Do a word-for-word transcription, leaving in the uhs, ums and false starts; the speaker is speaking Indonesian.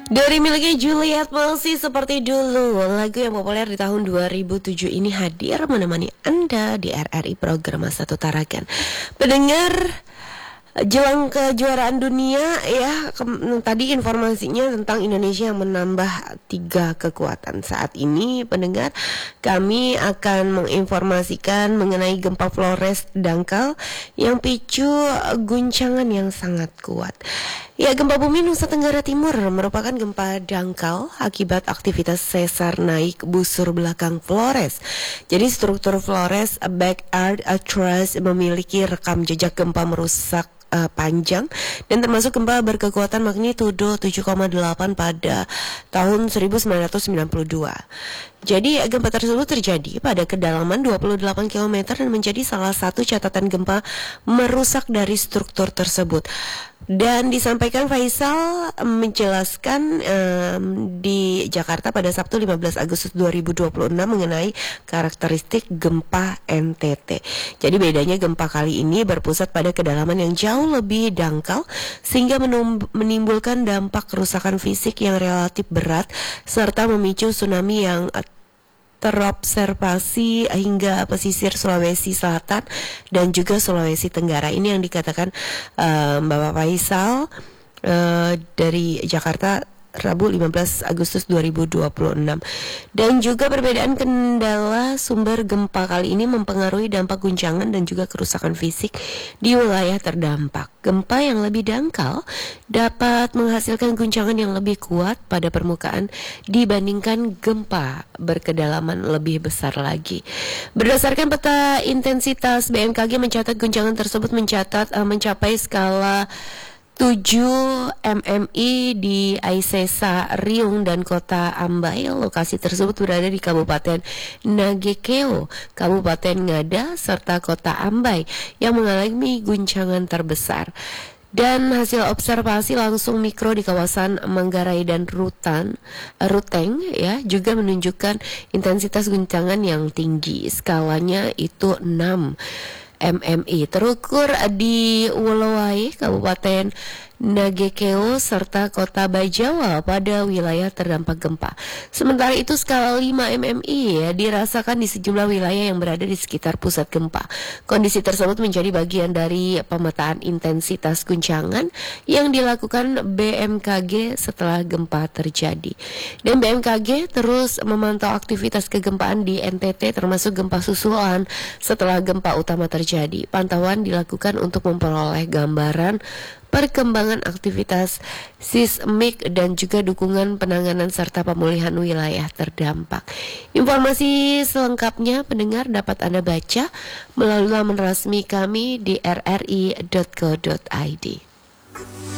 Dari miliknya Juliet masih seperti dulu. Lagu yang populer di tahun dua ribu tujuh ini hadir menemani Anda di R R I program Satu Tarakan. Pendengar, jelang kejuaraan dunia ya, ke- tadi informasinya tentang Indonesia yang menambah tiga kekuatan. Saat ini pendengar, kami akan menginformasikan mengenai gempa Flores dangkal yang picu guncangan yang sangat kuat. Ya, gempa bumi Nusa Tenggara Timur merupakan gempa dangkal akibat aktivitas sesar naik busur belakang Flores. Jadi struktur Flores Back Earth Truss memiliki rekam jejak gempa merusak uh, panjang dan termasuk gempa berkekuatan magnitudo tujuh koma delapan pada tahun seribu sembilan ratus sembilan puluh dua. Jadi gempa tersebut terjadi pada kedalaman dua puluh delapan kilometer dan menjadi salah satu catatan gempa merusak dari struktur tersebut. Dan disampaikan Faisal menjelaskan um, di Jakarta pada Sabtu lima belas Agustus dua ribu dua puluh enam mengenai karakteristik gempa N T T. Jadi bedanya gempa kali ini berpusat pada kedalaman yang jauh lebih dangkal sehingga menum- menimbulkan dampak kerusakan fisik yang relatif berat serta memicu tsunami yang terobservasi hingga pesisir Sulawesi Selatan dan juga Sulawesi Tenggara. Ini yang dikatakan uh, Bapak Faisal uh, dari Jakarta Rabu lima belas Agustus dua ribu dua puluh enam. Dan juga perbedaan kendala sumber gempa kali ini mempengaruhi dampak guncangan dan juga kerusakan fisik di wilayah terdampak. Gempa yang lebih dangkal dapat menghasilkan guncangan yang lebih kuat pada permukaan dibandingkan gempa berkedalaman lebih besar lagi. Berdasarkan peta intensitas, B M K G mencatat guncangan tersebut mencatat uh, mencapai skala tujuh milimeter di Aisesa, Riung, dan Kota Ambai. Lokasi tersebut berada di Kabupaten Nagekeo, Kabupaten Ngada, serta Kota Ambai yang mengalami guncangan terbesar. Dan hasil observasi langsung mikro di kawasan Manggarai dan Rutan, Ruteng ya juga menunjukkan intensitas guncangan yang tinggi. Skalanya itu enam milimeter. Terukur di Wolowai, Kabupaten Nagekeo, serta Kota Bajawa pada wilayah terdampak gempa. Sementara itu skala lima milimeter ya dirasakan di sejumlah wilayah yang berada di sekitar pusat gempa. Kondisi tersebut menjadi bagian dari pemetaan intensitas guncangan yang dilakukan B M K G setelah gempa terjadi. Dan B M K G terus memantau aktivitas kegempaan di N T T termasuk gempa susulan setelah gempa utama terjadi. Pantauan dilakukan untuk memperoleh gambaran perkembangan aktivitas sismik dan juga dukungan penanganan serta pemulihan wilayah terdampak. Informasi selengkapnya pendengar dapat Anda baca melalui laman resmi kami di r r i dot co dot i d.